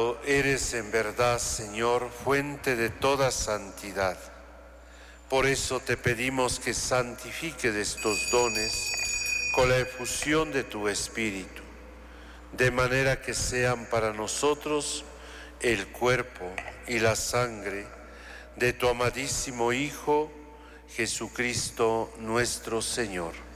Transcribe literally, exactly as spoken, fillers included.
Santo eres en verdad, Señor, fuente de toda santidad. Por eso te pedimos que santifiques estos dones con la efusión de tu Espíritu, de manera que sean para nosotros el cuerpo y la sangre de tu amadísimo Hijo, Jesucristo nuestro Señor.